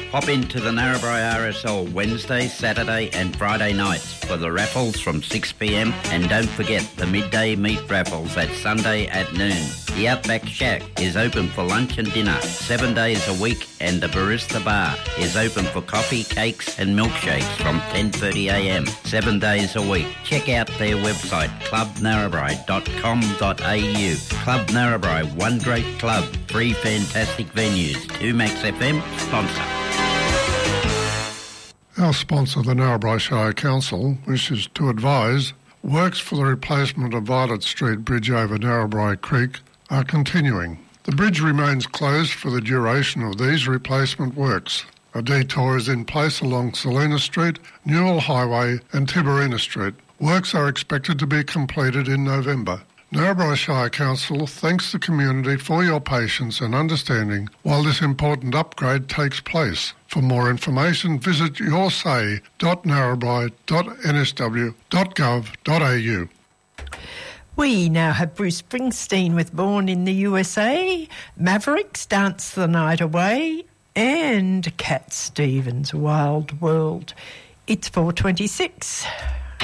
Pop into the Narrabri RSL Wednesday, Saturday and Friday nights for the raffles from 6pm, and don't forget the midday meat raffles at Sunday at noon. The Outback Shack is open for lunch and dinner 7 days a week, and the Barista Bar is open for coffee, cakes and milkshakes from 10:30am 7 days a week. Check out their website clubnarrabri.com.au. Club Narrabri, one great club, 3 fantastic venues, 2 Max FM sponsor. Our sponsor, the Narrabri Shire Council, wishes to advise works for the replacement of Violet Street Bridge over Narrabri Creek are continuing. The bridge remains closed for the duration of these replacement works. A detour is in place along Selena Street, Newell Highway and Tiberina Street. Works are expected to be completed in November. Narrabri Shire Council thanks the community for your patience and understanding while this important upgrade takes place. For more information, visit yoursay.narrabri.nsw.gov.au. We now have Bruce Springsteen with Born in the USA, Mavericks, Dance the Night Away, and Cat Stevens, Wild World. It's 4:26.